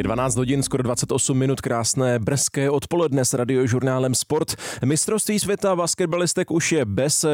Je 12 hodin, skoro 28 minut, krásné brzké odpoledne s Radiožurnálem Sport. Mistrovství světa basketbalistek už je bez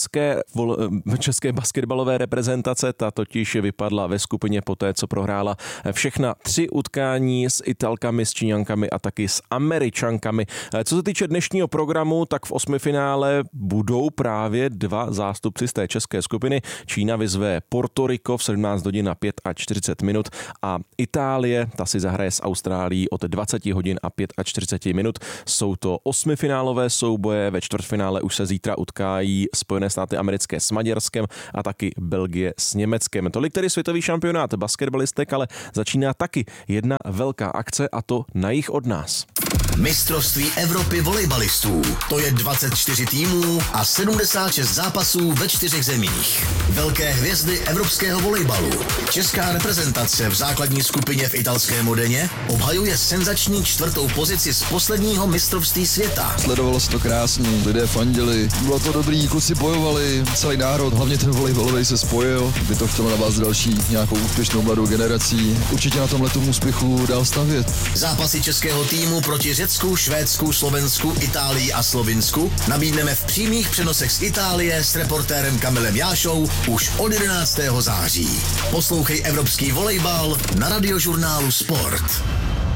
české basketbalové reprezentace, ta totiž vypadla ve skupině poté, co prohrála všechna 3 utkání s Italkami, s Číňankami a taky s Američankami. Co se týče dnešního programu, tak v 8. finále budou právě 2 zástupci z té české skupiny. Čína vyzve Porto Rico v 17 hodin a 45 minut a Itálie, ta si zahraje s Austrálií od 20 hodin a 45 minut. Jsou to 8finálové souboje, ve čtvrtfinále už se zítra utkají Spojené státy americké s Maďarskem a taky Belgie s Německem. Tolik tedy světový šampionát basketbalistek, ale začíná taky jedna velká akce a to na jih od nás. Mistrovství Evropy volejbalistů. To je 24 týmů a 76 zápasů ve 4 zemích. Velké hvězdy evropského volejbalu. Česká reprezentace v základní skupině v italské Modeně obhajuje senzační 4. pozici z posledního mistrovství světa. Sledovalo se to krásně, lidé fandili, bylo to dobrý, kluci bojovali, celý národ, hlavně ten volejbalový se spojil, by to chtělo navázat další nějakou úspěšnou mladou generací. Určitě na tomhle úspěchu dál stavět. Zápasy českého týmu proti Řecku, Švédsku, Slovensku, Itálii a Slovinsku nabídneme v přímých přenosech z Itálie s reportérem Kamilem Jášou už od 11. září. Poslouchej evropský volejbal na Radiožurnálu Sport.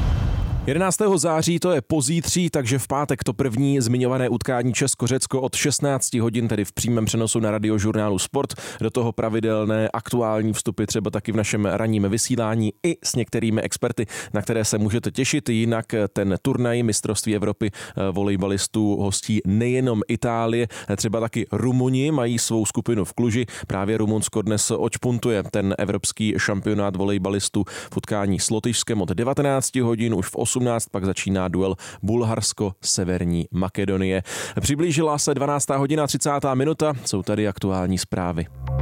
11. září to je pozítří, takže v pátek to první zmiňované utkání Česko-Řecko od 16 hodin, tedy v přímém přenosu na Radiožurnálu Sport. Do toho pravidelné aktuální vstupy třeba taky v našem ranním vysílání i s některými experty, na které se můžete těšit. Jinak ten turnaj mistrovství Evropy volejbalistů hostí nejenom Itálie, třeba taky Rumuni mají svou skupinu v Kluži. Právě Rumunsko dnes odšpuntuje ten evropský šampionát volejbalistů v utkání s Lotyšskem od 19 hodin, už v 18 pak začíná duel Bulharsko-Severní Makedonie. Přiblížila se 12. hodina 30. minuta, jsou tady aktuální zprávy.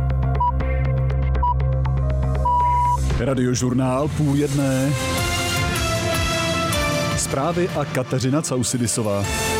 Radiožurnál 12:30. Zprávy a Kateřina Causidisová.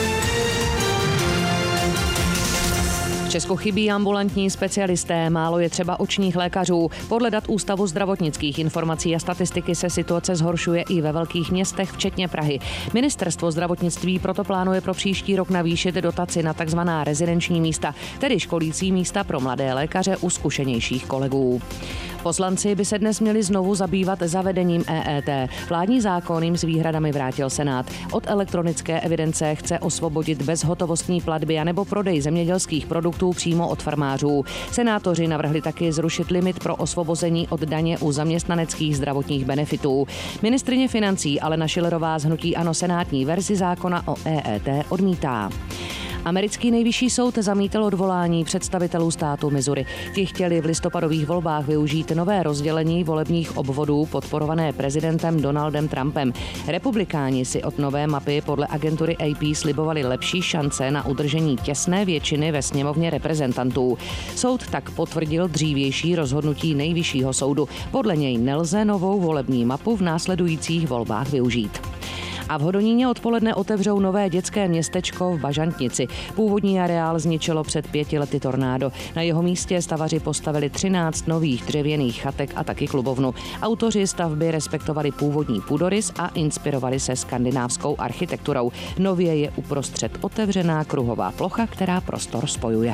V Česku chybí ambulantní specialisté, málo je třeba očních lékařů. Podle dat Ústavu zdravotnických informací a statistiky se situace zhoršuje i ve velkých městech, včetně Prahy. Ministerstvo zdravotnictví proto plánuje pro příští rok navýšit dotaci na takzvaná rezidenční místa, tedy školící místa pro mladé lékaře u zkušenějších kolegů. Poslanci by se dnes měli znovu zabývat zavedením EET. Vládní zákon jim s výhradami vrátil Senát. Od elektronické evidence chce osvobodit bezhotovostní platby anebo prodej zemědělských produktů přímo od farmářů. Senátoři navrhli taky zrušit limit pro osvobození od daně u zaměstnaneckých zdravotních benefitů. Ministryně financí Alena Schillerová z hnutí ANO senátní verzi zákona o EET odmítá. Americký nejvyšší soud zamítl odvolání představitelů státu Missouri. Ti chtěli v listopadových volbách využít nové rozdělení volebních obvodů podporované prezidentem Donaldem Trumpem. Republikáni si od nové mapy podle agentury AP slibovali lepší šance na udržení těsné většiny ve sněmovně reprezentantů. Soud tak potvrdil dřívější rozhodnutí nejvyššího soudu. Podle něj nelze novou volební mapu v následujících volbách využít. A v Hodoníně odpoledne otevřou nové dětské městečko v Bažantnici. Původní areál zničilo před 5 lety tornádo. Na jeho místě stavaři postavili 13 nových dřevěných chatek a taky klubovnu. Autoři stavby respektovali původní půdorys a inspirovali se skandinávskou architekturou. Nově je uprostřed otevřená kruhová plocha, která prostor spojuje.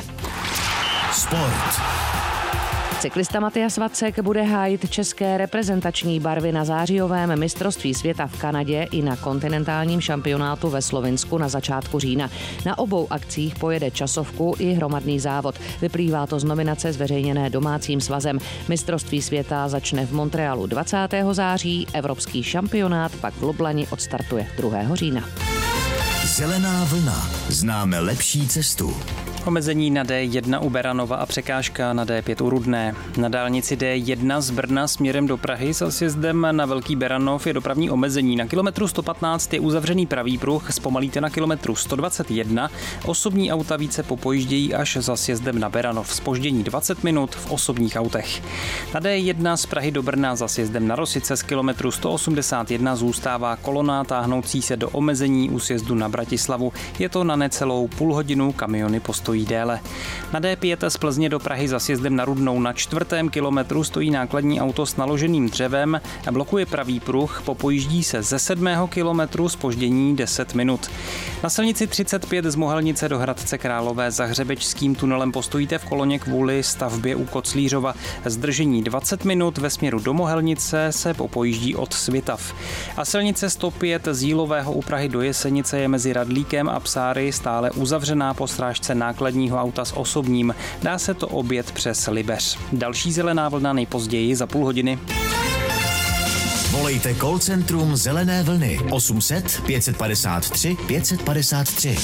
Sport. Cyklista Matyas Vacek bude hájit české reprezentační barvy na zářijovém mistrovství světa v Kanadě i na kontinentálním šampionátu ve Slovinsku na začátku října. Na obou akcích pojede časovku i hromadný závod. Vyplývá to z nominace zveřejněné domácím svazem. Mistrovství světa začne v Montrealu 20. září, evropský šampionát pak v Lublani odstartuje 2. října. Zelená vlna. Známe lepší cestu. Omezení na D1 u Beranova a překážka na D5 u Rudné. Na dálnici D1 z Brna směrem do Prahy se sjezdem na Velký Beranov je dopravní omezení. Na kilometru 115 je uzavřený pravý pruh, zpomalíte na kilometru 121. Osobní auta více popojíždějí až za sjezdem na Beranov. Zpoždění 20 minut v osobních autech. Na D1 z Prahy do Brna za sjezdem na Rosice z kilometru 181 zůstává kolona táhnoucí se do omezení u sjezdu na Bratislavu. Je to na necelou půl hodinu, kamiony postojí stojí déle. Na D5 z Plzně do Prahy za sjezdem na Rudnou na 4. kilometru stojí nákladní auto s naloženým dřevem, blokuje pravý pruh, popojíždí se ze 7. kilometru zpoždění 10 minut. Na silnici 35 z Mohelnice do Hradce Králové za hřebečským tunelem postojíte v koloně kvůli stavbě u Koclířova. Zdržení 20 minut, ve směru do Mohelnice se popojíždí od Svitav. A silnice 105 z Jílového u Prahy do Jesenice je mezi Radlíkem a Psáry stále uzavřená po srážce nákladního auta s osobním. Dá se to objet přes Libeř. Další zelená vlna nejpozději za půl hodiny. Volejte call centrum Zelené vlny 800 553 553.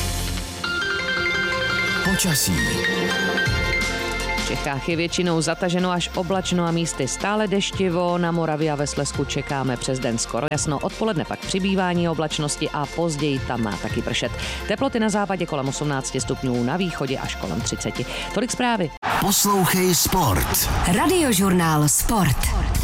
Počasí. V Čechách je většinou zataženo až oblačno a místy stále deštivo. Na Moravě a ve Slezsku čekáme přes den skoro jasno. Odpoledne pak přibývání oblačnosti a později tam má taky pršet. Teploty na západě kolem 18 stupňů, na východě až kolem 30. Tolik zprávy. Poslouchej Sport. Radiožurnál Sport.